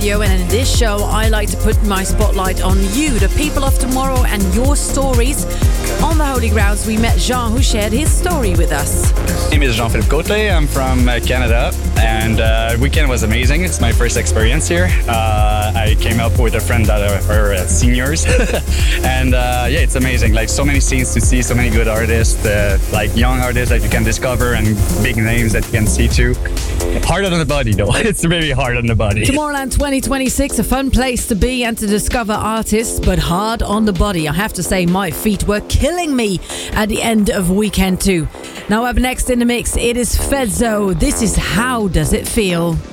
And in this show, I like to put my spotlight on you, the people of tomorrow, and your stories. On the Holy Grounds, we met Jean, who shared his story with us. My name is Jean-Philippe Cotelet. I'm from Canada, and weekend was amazing. It's my first experience here. I came up with a friend that are seniors, and it's amazing. Like, so many scenes to see, so many good artists, like young artists that you can discover, and big names that you can see too. Hard on the body, though. It's very hard on the body. Tomorrowland 2026, a fun place to be and to discover artists, but hard on the body. I have to say, my feet were killing me at the end of weekend 2. Now up next in the mix, it is Fezzo. This is How Does It Feel?